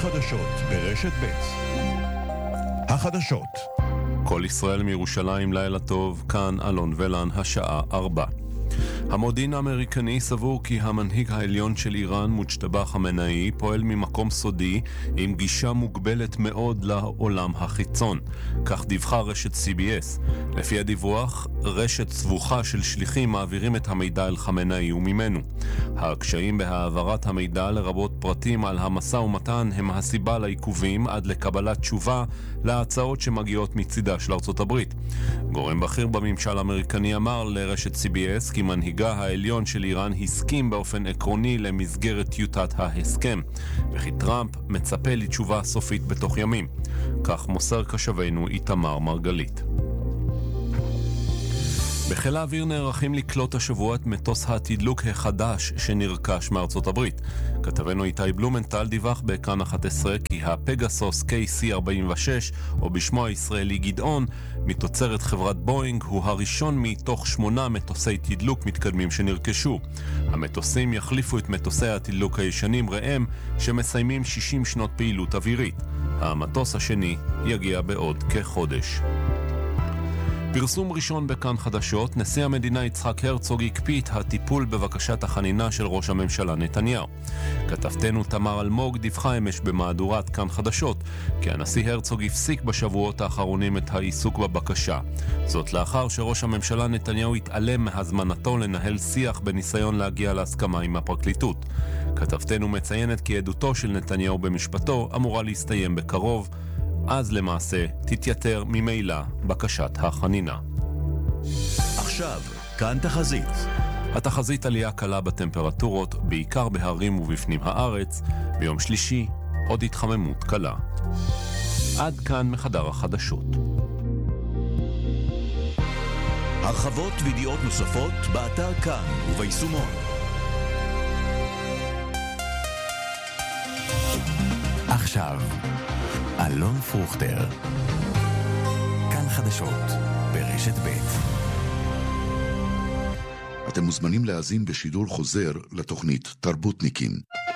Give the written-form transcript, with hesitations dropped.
החדשות ברשת ב'. החדשות. כל ישראל מירושלים, לילה טוב, כאן אלון ולן, השעה 4. המודיעין האמריקני סבור כי המנהיג העליון של איראן, מוג'טבא חמינאי, פועל ממקום סודי עם גישה מוגבלת מאוד לעולם החיצון. כך דיווחה רשת CBS. לפי הדיווח, רשת סבוכה של שליחים מעבירים את המידע אל חמינאי וממנו. הקשיים בהעברת המידע לרבות פרטים על המשא ומתן הם הסיבה לעיכובים עד לקבלת תשובה להצעות שמגיעות מצידה של ארצות הברית. גורם בכיר בממשל האמריקני אמר לרשת CBS כי מנהיגה העליון של איראן הסכים באופן עקרוני למסגרת טיוטת ההסכם, וכי טראמפ מצפה לתשובה סופית בתוך ימים. כך מוסר קשבנו איתמר מרגלית. בחיל האוויר נערכים לקלוט השבוע את מטוס התדלוק החדש שנרכש מארצות הברית. כתבנו איתי בלומנטל דיווח בכאן 11 כי הפגסוס KC-46, או בשמו הישראלי גדעון, מתוצרת חברת בוינג, הוא הראשון מתוך 8 מטוסי תדלוק מתקדמים שנרכשו. המטוסים יחליפו את מטוסי התדלוק הישנים ראם, שמסיימים 60 שנות פעילות אווירית. המטוס השני יגיע בעוד כחודש. פרסום ראשון בכאן חדשות, נשיא המדינה יצחק הרצוג הקפיא את הטיפול בבקשת החנינה של ראש הממשלה נתניהו. כתבתנו תמר אלמוג דיווחה אמש במהדורת כאן חדשות, כי הנשיא הרצוג הפסיק בשבועות האחרונים את העיסוק בבקשה. זאת לאחר שראש הממשלה נתניהו התעלם מהזמנתו לנהל שיח בניסיון להגיע להסכמה עם הפרקליטות. כתבתנו מציינת כי עדותו של נתניהו במשפטו אמורה להסתיים בקרוב, אז למעשה תתייתר ממילא בקשת החנינה. עכשיו, כאן תחזית. התחזית עלייה קלה בטמפרטורות, בעיקר בהרים ובפנים הארץ. ביום שלישי עוד התחממות קלה. עד כאן מחדר החדשות. הרחבות וידיעות נוספות באתר כאן וביישומון. עכשיו אלון פרוכטר, כאן חדשות ברשת ב'. אתם מוזמנים להאזין בשידור חוזר לתוכנית תרבותניקים.